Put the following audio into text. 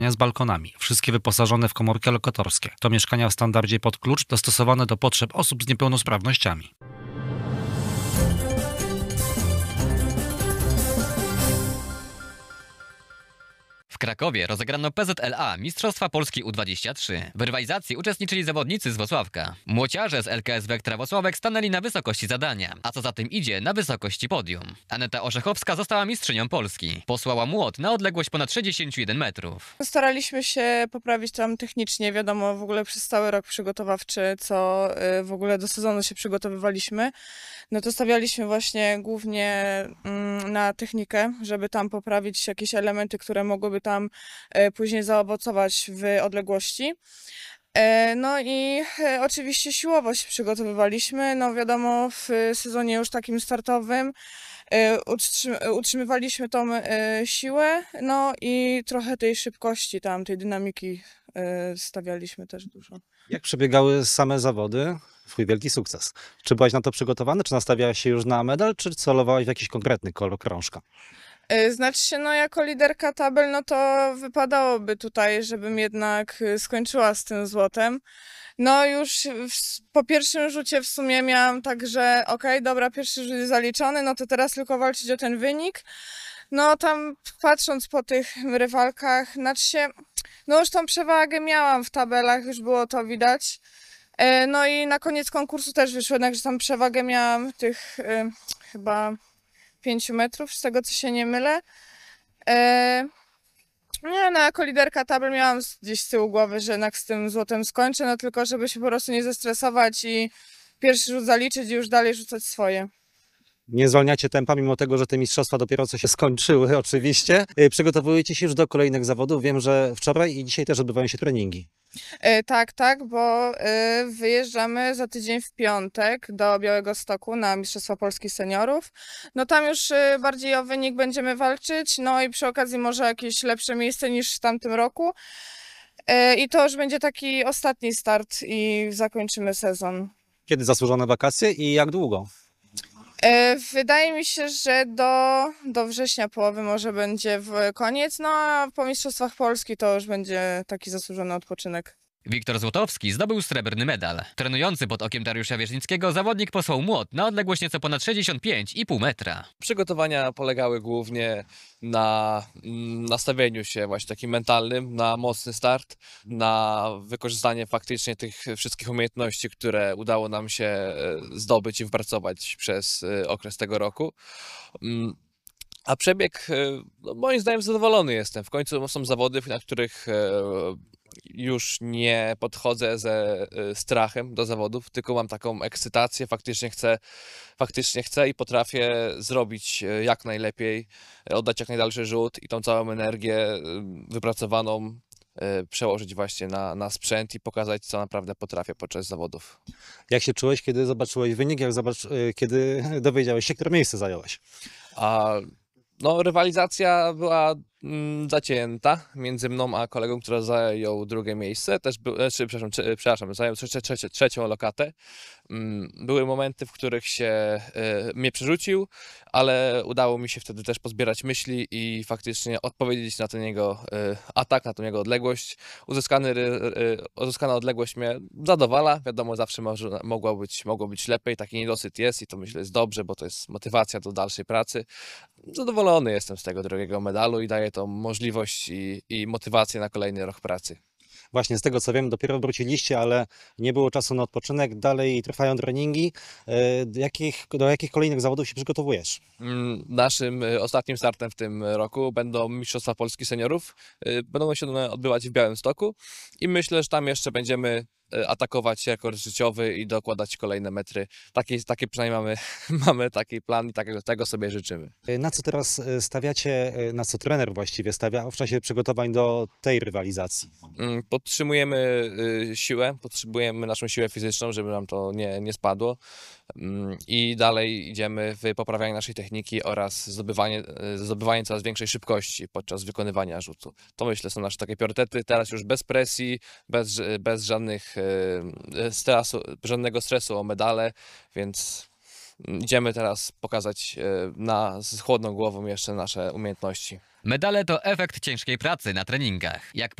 z balkonami, wszystkie wyposażone w komórki lokatorskie. To mieszkania w standardzie pod klucz, dostosowane do potrzeb osób z niepełnosprawnościami. W Krakowie rozegrano PZLA Mistrzostwa Polski U23. W rywalizacji uczestniczyli zawodnicy z Włocławka. Młociarze z LKS Wektra Włocławek stanęli na wysokości zadania, a co za tym idzie, na wysokości podium. Aneta Orzechowska została mistrzynią Polski. Posłała młot na odległość ponad 61 metrów. Staraliśmy się poprawić tam technicznie, wiadomo, w ogóle przez cały rok przygotowawczy, co w ogóle do sezonu się przygotowywaliśmy. No to stawialiśmy właśnie głównie na technikę, żeby tam poprawić jakieś elementy, które mogłyby tam później zaowocować w odległości. No i oczywiście siłowo się przygotowywaliśmy, no wiadomo, w sezonie już takim startowym utrzymywaliśmy tą siłę, no i trochę tej szybkości tam, tej dynamiki stawialiśmy też dużo. Jak przebiegały same zawody? Twój wielki sukces. Czy byłaś na to przygotowany, czy nastawiałaś się już na medal, czy celowałaś w jakiś konkretny kolor krążka? Znaczy się, no jako liderka tabel, no to wypadałoby tutaj, żebym jednak skończyła z tym złotem. No już po pierwszym rzucie w sumie miałam tak, że okej, dobra, pierwszy rzut jest zaliczony, no to teraz tylko walczyć o ten wynik. No tam patrząc po tych rywalkach, znaczy się, no już tą przewagę miałam w tabelach, już było to widać. No i na koniec konkursu też wyszło jednak, że tam przewagę miałam tych chyba 5 metrów, z tego co się nie mylę. Nie, no jako liderka tabel miałam gdzieś z tyłu głowy, że jednak z tym złotem skończę, no tylko żeby się po prostu nie zestresować i pierwszy rzut zaliczyć i już dalej rzucać swoje. Nie zwalniacie tempa, mimo tego, że te mistrzostwa dopiero co się skończyły oczywiście. Przygotowujecie się już do kolejnych zawodów. Wiem, że wczoraj i dzisiaj też odbywają się treningi. Tak, bo wyjeżdżamy za tydzień w piątek do Białegostoku na Mistrzostwa Polski Seniorów. No tam już bardziej o wynik będziemy walczyć, no i przy okazji może jakieś lepsze miejsce niż w tamtym roku. I to już będzie taki ostatni start i zakończymy sezon. Kiedy zasłużone wakacje i jak długo? Wydaje mi się, że do września połowy może będzie koniec, no a po Mistrzostwach Polski to już będzie taki zasłużony odpoczynek. Wiktor Złotowski zdobył srebrny medal. Trenujący pod okiem Dariusza Wierznickiego zawodnik posłał młot na odległość nieco ponad 65,5 metra. Przygotowania polegały głównie na nastawieniu się właśnie takim mentalnym, na mocny start, na wykorzystanie faktycznie tych wszystkich umiejętności, które udało nam się zdobyć i wypracować przez okres tego roku. A przebieg, no moim zdaniem zadowolony jestem. W końcu są zawody, na których już nie podchodzę ze strachem do zawodów, tylko mam taką ekscytację, faktycznie chcę i potrafię zrobić jak najlepiej, oddać jak najdalszy rzut i tą całą energię wypracowaną przełożyć właśnie na sprzęt i pokazać, co naprawdę potrafię podczas zawodów. Jak się czułeś, kiedy zobaczyłeś wynik, kiedy dowiedziałeś się, które miejsce zająłeś? No, rywalizacja była zacięta między mną a kolegą, który zajął drugie miejsce. Zajął trzecią lokatę. Były momenty, w których mnie przerzucił, ale udało mi się wtedy też pozbierać myśli i faktycznie odpowiedzieć na ten jego atak, na tą jego odległość. Uzyskana odległość mnie zadowala. Wiadomo, zawsze mogło być lepiej. Taki niedosyt jest i to myślę jest dobrze, bo to jest motywacja do dalszej pracy. Zadowolony jestem z tego drugiego medalu i daje to możliwość i motywację na kolejny rok pracy. Właśnie z tego co wiem, dopiero wróciliście, ale nie było czasu na odpoczynek, dalej trwają treningi. Do jakich kolejnych zawodów się przygotowujesz? Naszym ostatnim startem w tym roku będą Mistrzostwa Polski Seniorów. Będą się one odbywać w Białymstoku i myślę, że tam jeszcze będziemy atakować rekord życiowy i dokładać kolejne metry. Taki przynajmniej mamy taki plan i tego sobie życzymy. Na co teraz stawiacie, na co trener właściwie stawia w czasie przygotowań do tej rywalizacji? Podtrzymujemy siłę, potrzebujemy naszą siłę fizyczną, żeby nam to nie spadło i dalej idziemy w poprawianie naszej techniki oraz zdobywanie coraz większej szybkości podczas wykonywania rzutu. To myślę są nasze takie priorytety, teraz już bez presji, bez żadnego stresu o medale, więc idziemy teraz pokazać z chłodną głową jeszcze nasze umiejętności. Medale to efekt ciężkiej pracy na treningach. Jak